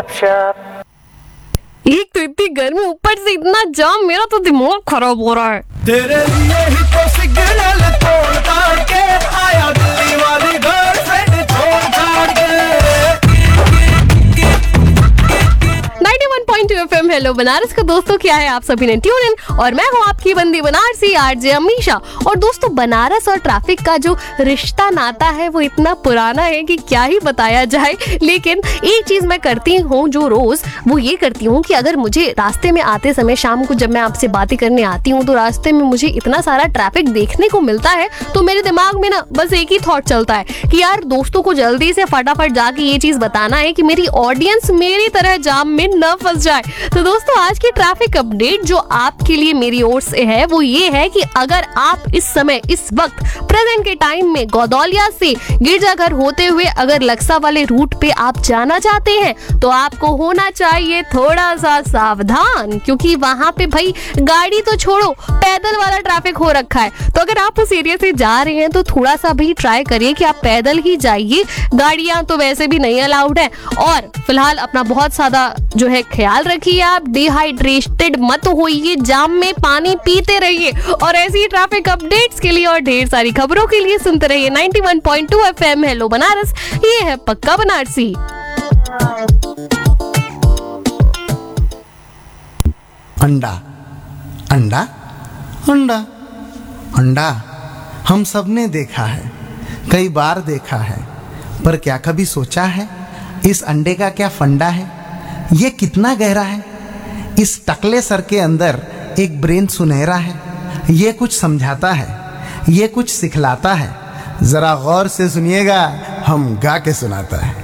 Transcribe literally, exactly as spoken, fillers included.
एक तो इतनी गर्मी, ऊपर से इतना जाम, मेरा तो दिमाग खराब हो रहा है। तेरे लिए ही तो सिग्नल तोड़ ताड़ के आया दिल्ली वाली गर्लफ्रेंड छोड़ छाड़ के। Ninety one point two F M hello Banaras का दोस्तों, क्या है आप सभी ने ट्यून इन, और मैं हूँ आपकी बंदी बनारसी आरजे अमीशा। और दोस्तों, बनारस और ट्रैफिक का जो रिश्ता नाता है वो इतना पुराना है कि क्या ही बताया जाए। लेकिन एक चीज मैं करती हूँ जो रोज, वो ये करती हूँ कि अगर मुझे रास्ते में आते समय, शाम को जब मैं आपसे बातें करने आती हूँ, तो रास्ते में मुझे इतना सारा ट्रैफिक देखने को मिलता है, तो मेरे दिमाग में ना बस एक ही थॉट चलता है कि यार दोस्तों को जल्दी से फटाफट जाके ये चीज बताना है कि मेरी ऑडियंस मेरी तरह जाम में न फंस जाए। तो दोस्तों, आज की ट्रैफिक अपडेट जो आपके लिए मेरी ओर से है वो ये है कि अगर आप इस समय, इस वक्त प्रेजेंट के टाइम में गौदौलिया से गिरजाघर होते हुए अगर लक्सा वाले रूट पे आप जाना चाहते हैं, तो आपको होना चाहिए थोड़ा सा सावधान, क्योंकि वहां पे भाई गाड़ी तो छोड़ो, पैदल वाला ट्रैफिक हो रखा है। तो अगर आप उस एरिया से जा रहे हैं तो थोड़ा सा भी ट्राई करिए कि आप पैदल ही जाइए, गाड़ियां तो वैसे भी नहीं अलाउड है। और फिलहाल अपना बहुत ज्यादा जो है ख्याल रखिए, आप डिहाइड्रेटेड मत होइए, जाम में पानी पीते रहिए। और ऐसी ट्रैफिक अपडेट्स के लिए और ढेर सारी खबरों के लिए सुनते रहिए ninety one point two F M hello Banaras. ये है पक्का बनारसी। अंडा अंडा अंडा अंडा हम सब ने देखा है, कई बार देखा है, पर क्या कभी सोचा है इस अंडे का क्या फंडा है? ये कितना गहरा है? इस टकले सर के अंदर एक ब्रेन सुनहरा है, ये कुछ समझाता है, ये कुछ सिखलाता है। जरा गौर से सुनिएगा, हम गा के सुनाता है।